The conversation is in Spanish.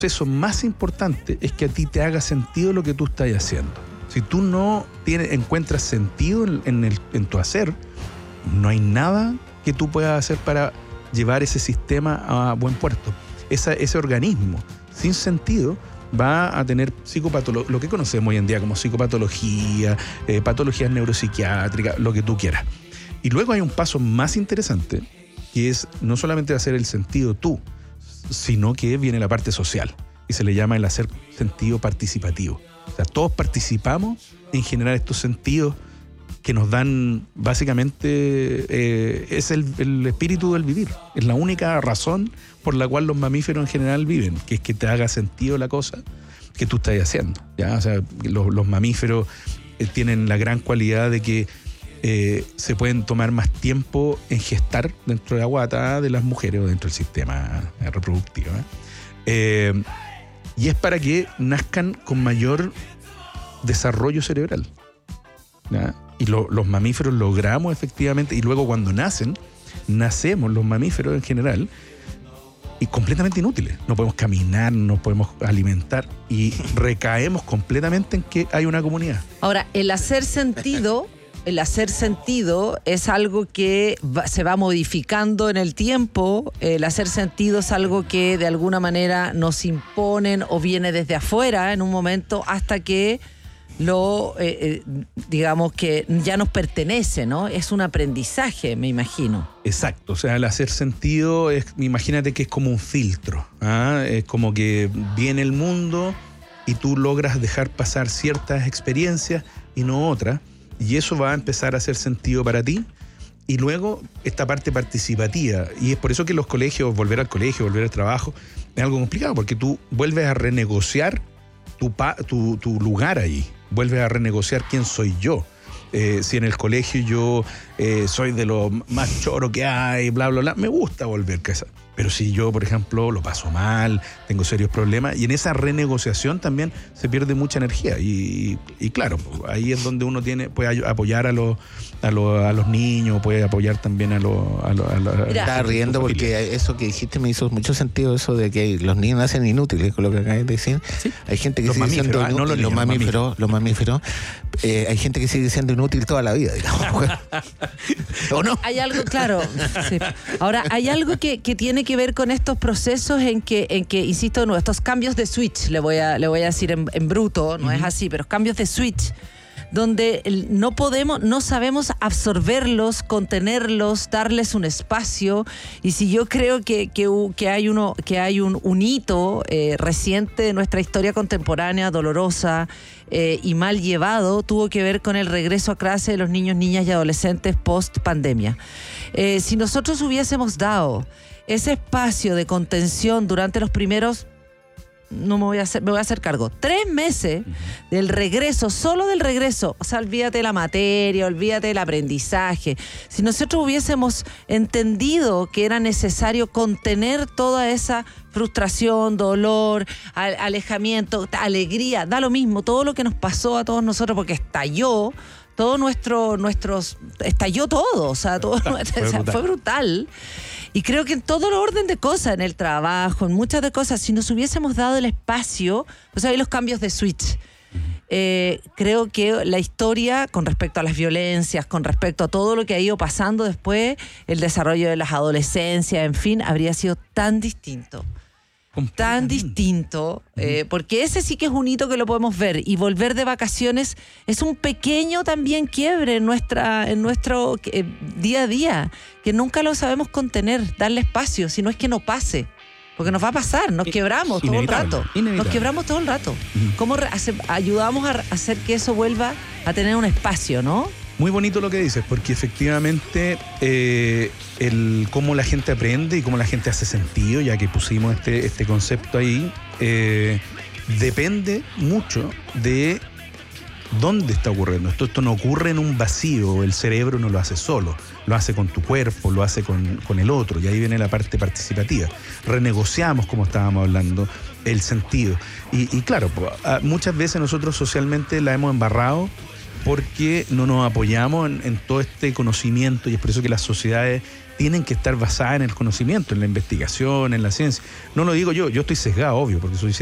proceso más importante es que a ti te haga sentido lo que tú estás haciendo. Si tú no encuentras sentido en tu hacer, no hay nada que tú puedas hacer para llevar ese sistema a buen puerto. Ese organismo sin sentido va a tener lo que conocemos hoy en día como psicopatología, patologías neuropsiquiátricas, lo que tú quieras. Y luego hay un paso más interesante, que es no solamente hacer el sentido tú, sino que viene la parte social, y se le llama el hacer sentido participativo. O sea, todos participamos en generar estos sentidos que nos dan, básicamente, es el espíritu del vivir. Es la única razón por la cual los mamíferos en general viven, que es que te haga sentido la cosa que tú estás haciendo, ¿ya? O sea, los mamíferos tienen la gran cualidad de que se pueden tomar más tiempo en gestar dentro de la guata de las mujeres o dentro del sistema reproductivo, y es para que nazcan con mayor desarrollo cerebral, ¿ya? Y los mamíferos logramos efectivamente, y luego cuando nacemos los mamíferos en general, y completamente inútiles. No podemos caminar, no podemos alimentar, y recaemos completamente en que hay una comunidad. Ahora, el hacer sentido es algo que se va modificando en el tiempo. El hacer sentido es algo que de alguna manera nos imponen o viene desde afuera en un momento hasta que digamos que ya nos pertenece, ¿no? Es un aprendizaje, me imagino. Exacto, o sea, el hacer sentido imagínate que es como un filtro, ¿ah? Es como que viene el mundo y tú logras dejar pasar ciertas experiencias y no otras, y eso va a empezar a hacer sentido para ti. Y luego esta parte participativa, y es por eso que los colegios, volver al colegio, volver al trabajo, es algo complicado, porque tú vuelves a renegociar tu lugar allí, vuelves a renegociar quién soy yo. Si en el colegio yo soy de lo más choro que hay, bla, bla, bla, me gusta volver a casa. Pero si yo, por ejemplo, lo paso mal, tengo serios problemas, y en esa renegociación también se pierde mucha energía. Y claro, ahí es donde uno puede apoyar a los niños, puede apoyar también a los... Estaba riendo porque eso que dijiste me hizo mucho sentido, eso de que los niños nacen inútiles, con lo que acabas de decir. ¿Sí? Hay gente que sigue siendo inútil, los mamíferos. Hay gente que sigue siendo inútil toda la vida, digamos. ¿O no? Hay algo, claro. Sí. Ahora, hay algo que tiene que ver con estos procesos en que insisto, no, estos cambios de switch, le voy a decir en bruto, no es así, pero cambios de switch, donde no sabemos absorberlos, contenerlos, darles un espacio. Y si yo creo que hay un hito reciente de nuestra historia contemporánea, dolorosa y mal llevado, tuvo que ver con el regreso a clase de los niños, niñas y adolescentes post pandemia. Si nosotros hubiésemos dado ese espacio de contención durante los primeros, me voy a hacer cargo, 3 meses del regreso, solo del regreso, o sea, olvídate de la materia, olvídate del aprendizaje. Si nosotros hubiésemos entendido que era necesario contener toda esa frustración, dolor, alejamiento, alegría, da lo mismo, todo lo que nos pasó a todos nosotros, porque estalló todo estalló todo, o sea, todo fue brutal. Y creo que en todo el orden de cosas, en el trabajo, en muchas de cosas, si nos hubiésemos dado el espacio, o sea, hay los cambios de switch. Creo que la historia con respecto a las violencias, con respecto a todo lo que ha ido pasando después, el desarrollo de las adolescencias, en fin, habría sido tan distinto. Tan distinto, porque ese sí que es un hito que lo podemos ver, y volver de vacaciones es un pequeño también quiebre en nuestro día a día, que nunca lo sabemos contener, darle espacio, si no es que no pase, porque nos va a pasar, nos quebramos todo el rato. Nos quebramos todo el rato. ¿Cómo ayudamos a hacer que eso vuelva a tener un espacio, no? Muy bonito lo que dices, porque efectivamente cómo la gente aprende y cómo la gente hace sentido, ya que pusimos este concepto ahí, depende mucho de dónde está ocurriendo. Esto no ocurre en un vacío, el cerebro no lo hace solo, lo hace con tu cuerpo, lo hace con el otro, y ahí viene la parte participativa. Renegociamos, como estábamos hablando, el sentido. Y claro, muchas veces nosotros socialmente la hemos embarrado porque no nos apoyamos en todo este conocimiento, y es por eso que las sociedades tienen que estar basadas en el conocimiento, en la investigación, en la ciencia. No lo digo yo estoy sesgado, obvio, porque soy